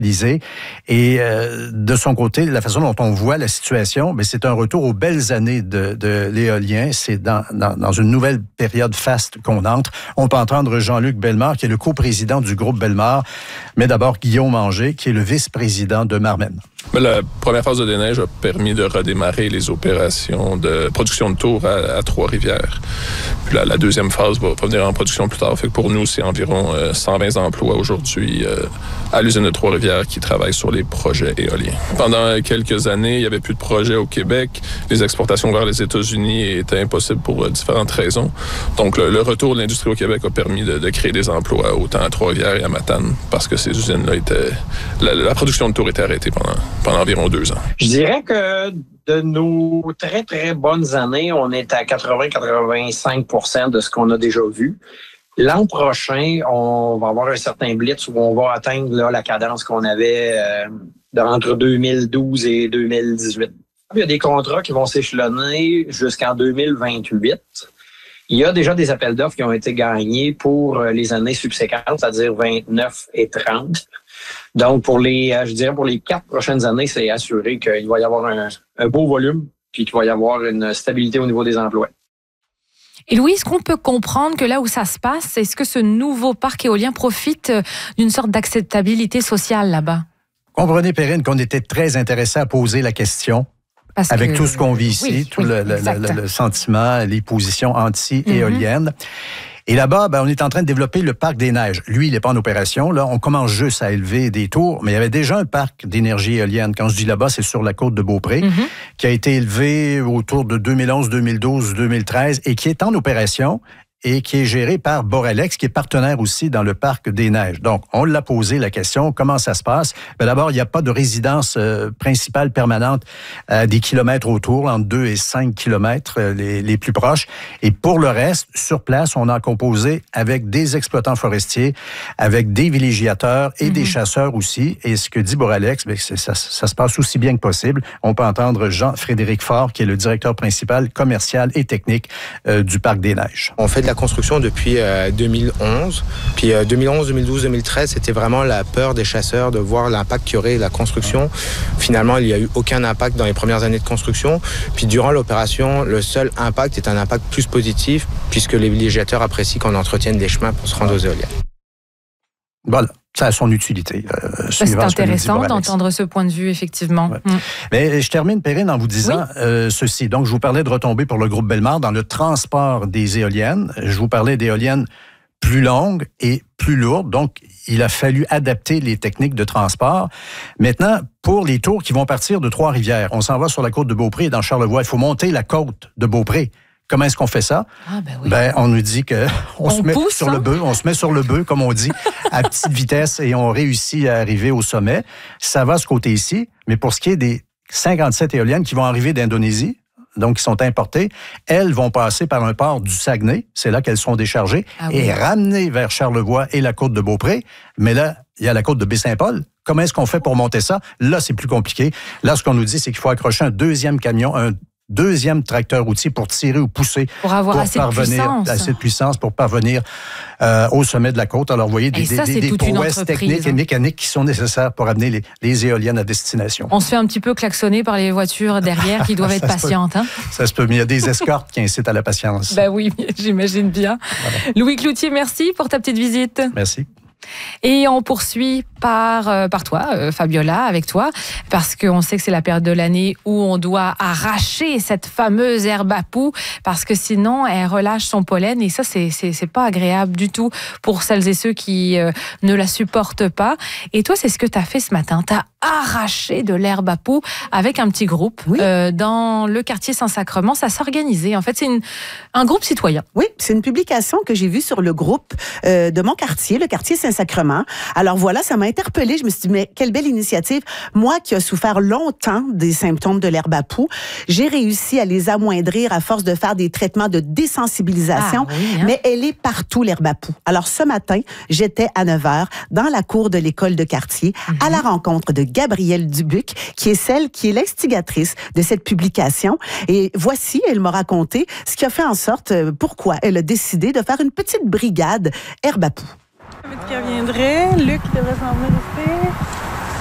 Et de son côté, la façon dont on voit la situation, mais c'est un retour aux belles années de l'éolien. C'est dans une nouvelle période faste qu'on entre. On peut entendre Jean-Luc Bellemare, qui est le coprésident du groupe Bellemare, mais d'abord Guillaume Anger, qui est le vice-président de Marmen. La première phase de des neiges a permis de redémarrer les opérations de production de tours à Trois-Rivières. Puis la deuxième phase va venir en production plus tard. Fait que pour nous, c'est environ 120 emplois aujourd'hui à l'usine de Trois-Rivières qui travaillent sur les projets éoliens. Pendant quelques années, il n'y avait plus de projets au Québec. Les exportations vers les États-Unis étaient impossibles pour différentes raisons. Donc, le retour de l'industrie au Québec a permis de créer des emplois autant à Trois-Rivières et à Matane parce que ces usines-là étaient... La production de tours était arrêtée pendant environ 2 ans. Je dirais que de nos très, très bonnes années, on est à 80-85% de ce qu'on a déjà vu. L'an prochain, on va avoir un certain blitz où on va atteindre là, la cadence qu'on avait entre 2012 et 2018. Il y a des contrats qui vont s'échelonner jusqu'en 2028. Il y a déjà des appels d'offres qui ont été gagnés pour les années subséquentes, c'est-à-dire 29 et 30. Donc, pour les 4 prochaines années, c'est assuré qu'il va y avoir un beau volume puis qu'il va y avoir une stabilité au niveau des emplois. Et Louis, est-ce qu'on peut comprendre que là où ça se passe, est-ce que ce nouveau parc éolien profite d'une sorte d'acceptabilité sociale là-bas? Comprenez, Perrine, qu'on était très intéressés à poser la question. Avec tout ce qu'on vit ici, le sentiment, les positions anti-éoliennes. Et là-bas, on est en train de développer le parc des neiges. Lui, il n'est pas en opération. Là, on commence juste à élever des tours, mais il y avait déjà un parc d'énergie éolienne. Quand je dis là-bas, c'est sur la côte de Beaupré, qui a été élevé autour de 2011, 2012, 2013 et qui est en opération et qui est géré par Boralex, qui est partenaire aussi dans le parc des neiges. Donc, on l'a posé la question, comment ça se passe? D'abord, il n'y a pas de résidence principale permanente à des kilomètres autour, entre 2 et 5 kilomètres les plus proches. Et pour le reste, sur place, on a composé avec des exploitants forestiers, avec des villégiateurs et des chasseurs aussi. Et ce que dit Boralex, ça se passe aussi bien que possible. On peut entendre Jean-Frédéric Faure, qui est le directeur principal commercial et technique du parc des neiges. On fait de la construction depuis 2011. Puis 2011, 2012, 2013, c'était vraiment la peur des chasseurs de voir l'impact qu'il y aurait la construction. Finalement, il n'y a eu aucun impact dans les premières années de construction. Puis durant l'opération, le seul impact est un impact plus positif puisque les villégiateurs apprécient qu'on entretienne des chemins pour se rendre aux éoliennes. Voilà. Ça a son utilité. C'est intéressant d'entendre ce point de vue, effectivement. Ouais. Mais je termine, Perrine, en vous disant ceci. Donc, je vous parlais de retombées pour le groupe Bellemare dans le transport des éoliennes. Je vous parlais d'éoliennes plus longues et plus lourdes. Donc, il a fallu adapter les techniques de transport. Maintenant, pour les tours qui vont partir de Trois-Rivières, on s'en va sur la côte de Beaupré, dans Charlevoix. Il faut monter la côte de Beaupré. Comment est-ce qu'on fait ça? On nous dit qu'on se met sur le bœuf, on se met sur le bœuf, comme on dit, à petite vitesse et on réussit à arriver au sommet. Ça va ce côté-ci, mais pour ce qui est des 57 éoliennes qui vont arriver d'Indonésie, donc qui sont importées, elles vont passer par un port du Saguenay, c'est là qu'elles sont déchargées, et ramenées vers Charlevoix et la côte de Beaupré. Mais là, il y a la côte de Baie-Saint-Paul. Comment est-ce qu'on fait pour monter ça? Là, c'est plus compliqué. Là, ce qu'on nous dit, c'est qu'il faut accrocher un deuxième camion, un deuxième tracteur routier pour tirer ou pousser. Pour avoir assez de puissance pour parvenir au sommet de la côte. Alors, vous voyez, des prouesses techniques et mécaniques qui sont nécessaires pour amener les éoliennes à destination. On se fait un petit peu klaxonner par les voitures derrière qui doivent être patientes. Ça se peut, mais il y a des escortes qui incitent à la patience. Oui, j'imagine bien. Voilà. Louis Cloutier, merci pour ta petite visite. Merci. Et on poursuit par toi, Fabiola, avec toi, parce qu'on sait que c'est la période de l'année où on doit arracher cette fameuse herbe à poux, parce que sinon, elle relâche son pollen, et ça, c'est pas agréable du tout pour celles et ceux qui ne la supportent pas. Et toi, c'est ce que tu as fait ce matin. Tu as arraché de l'herbe à poux avec un petit groupe dans le quartier Saint-Sacrement. Ça s'organisait. En fait, c'est un groupe citoyen. Oui, c'est une publication que j'ai vue sur le groupe de mon quartier, le quartier Saint-Sacrement. Alors voilà, ça m'a interpellée. Je me suis dit, mais quelle belle initiative. Moi qui ai souffert longtemps des symptômes de l'herbe à poux, j'ai réussi à les amoindrir à force de faire des traitements de désensibilisation. Mais elle est partout, l'herbe à poux. Alors ce matin, j'étais à 9h dans la cour de l'école de quartier à la rencontre de Gabrielle Dubuc, qui est l'instigatrice de cette publication. Et voici, elle m'a raconté ce qui a fait en sorte pourquoi elle a décidé de faire une petite brigade herbe à poux. Qui reviendrait, Luc devrait s'en venir ici.